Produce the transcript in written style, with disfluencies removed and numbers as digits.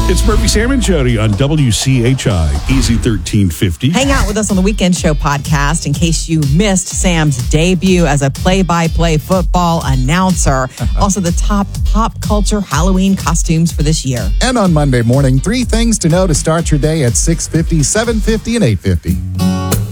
It's Murphy, Sam, and Jody on WCHI, Easy 1350. Hang out with us on the Weekend Show podcast in case you missed Sam's debut as a play-by-play football announcer. Also, the top pop culture Halloween costumes for this year. And on Monday morning, 3 things to know to start your day at 6:50, 7:50, and 8:50.